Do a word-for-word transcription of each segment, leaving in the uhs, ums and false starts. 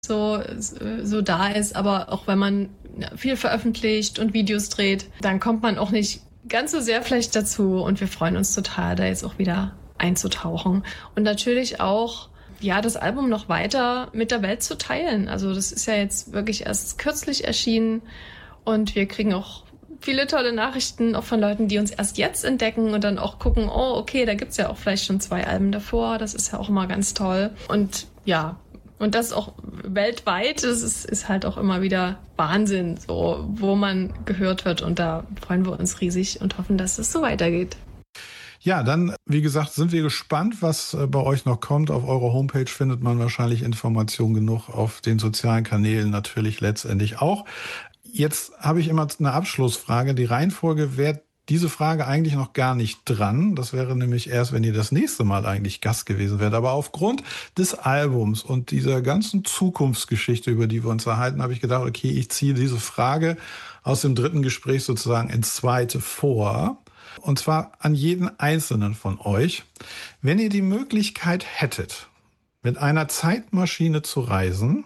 so, so da ist. Aber auch wenn man viel veröffentlicht und Videos dreht, dann kommt man auch nicht ganz so sehr vielleicht dazu. Und wir freuen uns total, da jetzt auch wieder einzutauchen. Und natürlich auch, ja, das Album noch weiter mit der Welt zu teilen. Also das ist ja jetzt wirklich erst kürzlich erschienen. Und wir kriegen auch viele tolle Nachrichten auch von Leuten, die uns erst jetzt entdecken und dann auch gucken, oh, okay, da gibt's ja auch vielleicht schon zwei Alben davor. Das ist ja auch immer ganz toll. Und ja, und das auch weltweit, das ist, ist halt auch immer wieder Wahnsinn, so, wo man gehört wird. Und da freuen wir uns riesig und hoffen, dass es so weitergeht. Ja, dann, wie gesagt, sind wir gespannt, was bei euch noch kommt. Auf eurer Homepage findet man wahrscheinlich Informationen genug, auf den sozialen Kanälen natürlich letztendlich auch. Jetzt habe ich immer eine Abschlussfrage. Die Reihenfolge wäre diese Frage eigentlich noch gar nicht dran. Das wäre nämlich erst, wenn ihr das nächste Mal eigentlich Gast gewesen wärt. Aber aufgrund des Albums und dieser ganzen Zukunftsgeschichte, über die wir uns erhalten, habe ich gedacht, okay, ich ziehe diese Frage aus dem dritten Gespräch sozusagen ins zweite vor. Und zwar an jeden einzelnen von euch. Wenn ihr die Möglichkeit hättet, mit einer Zeitmaschine zu reisen,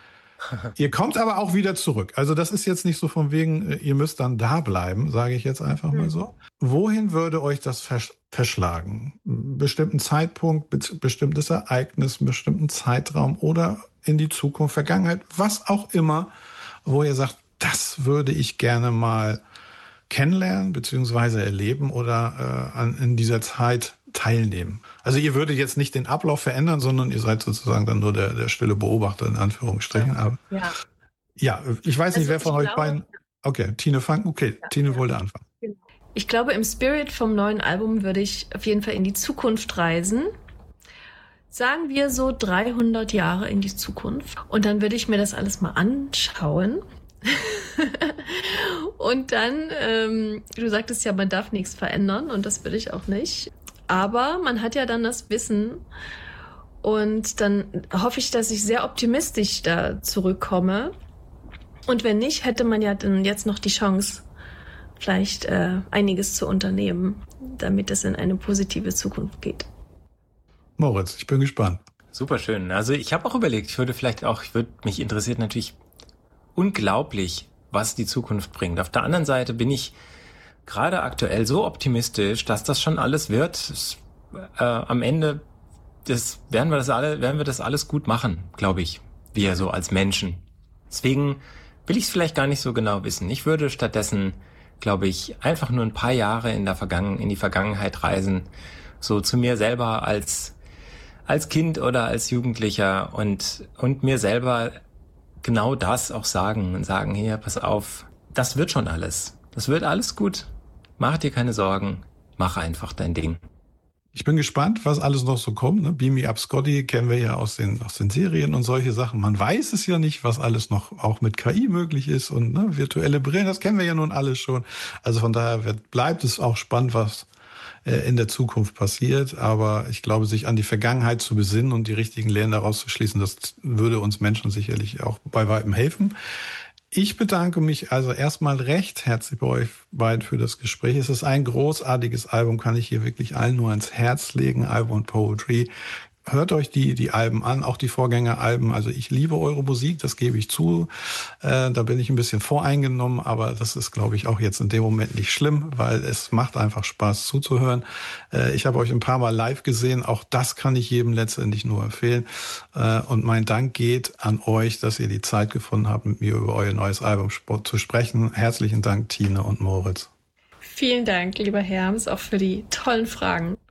ihr kommt aber auch wieder zurück. Also das ist jetzt nicht so von wegen, ihr müsst dann da bleiben, sage ich jetzt einfach mal so. Wohin würde euch das versch- verschlagen? Einen bestimmten Zeitpunkt, be- bestimmtes Ereignis, einen bestimmten Zeitraum oder in die Zukunft, Vergangenheit, was auch immer, wo ihr sagt, das würde ich gerne mal kennenlernen beziehungsweise erleben oder äh, an, in dieser Zeit teilnehmen. Also ihr würdet jetzt nicht den Ablauf verändern, sondern ihr seid sozusagen dann nur der, der stille Beobachter in Anführungsstrichen. Aber Ja, ja, ich weiß nicht, also wer von euch glaube, beiden... Okay, Tine fangen. Okay, ja, Tine ja. wollte anfangen. Ich glaube, im Spirit vom neuen Album würde ich auf jeden Fall in die Zukunft reisen. Sagen wir so dreihundert Jahre in die Zukunft. Und dann würde ich mir das alles mal anschauen. Und dann, ähm, du sagtest ja, man darf nichts verändern und das will ich auch nicht. Aber man hat ja dann das Wissen und dann hoffe ich, dass ich sehr optimistisch da zurückkomme. Und wenn nicht, hätte man ja dann jetzt noch die Chance, vielleicht äh, einiges zu unternehmen, damit es in eine positive Zukunft geht. Moritz, ich bin gespannt. Super schön. Also ich habe auch überlegt, ich würde vielleicht auch, ich würde mich interessiert natürlich unglaublich, was die Zukunft bringt. Auf der anderen Seite bin ich gerade aktuell so optimistisch, dass das schon alles wird. Es, äh, am Ende das, werden wir das alle, werden wir das alles gut machen, glaube ich, wir so als Menschen. Deswegen will ich es vielleicht gar nicht so genau wissen. Ich würde stattdessen, glaube ich, einfach nur ein paar Jahre in der Vergangen, in die Vergangenheit reisen, so zu mir selber als als Kind oder als Jugendlicher und und mir selber genau das auch sagen und sagen, hier, pass auf, das wird schon alles. Das wird alles gut. Mach dir keine Sorgen. Mach einfach dein Ding. Ich bin gespannt, was alles noch so kommt. Ne? Beam Me Up Scotty kennen wir ja aus den, aus den Serien und solche Sachen. Man weiß es ja nicht, was alles noch auch mit K I möglich ist und ne, virtuelle Brillen, das kennen wir ja nun alles schon. Also von daher wird, bleibt es auch spannend, was äh, in der Zukunft passiert. Aber ich glaube, sich an die Vergangenheit zu besinnen und die richtigen Lehren daraus zu schließen, das würde uns Menschen sicherlich auch bei weitem helfen. Ich bedanke mich also erstmal recht herzlich bei euch beiden für das Gespräch. Es ist ein großartiges Album, kann ich hier wirklich allen nur ans Herz legen, Album und Poetry. Hört euch die die Alben an, auch die Vorgängeralben. Also ich liebe eure Musik, das gebe ich zu. Äh, da bin ich ein bisschen voreingenommen, aber das ist, glaube ich, auch jetzt in dem Moment nicht schlimm, weil es macht einfach Spaß zuzuhören. Äh, ich habe euch ein paar Mal live gesehen. Auch das kann ich jedem letztendlich nur empfehlen. Äh, und mein Dank geht an euch, dass ihr die Zeit gefunden habt, mit mir über euer neues Album zu sprechen. Herzlichen Dank, Tine und Moritz. Vielen Dank, lieber Herms, auch für die tollen Fragen.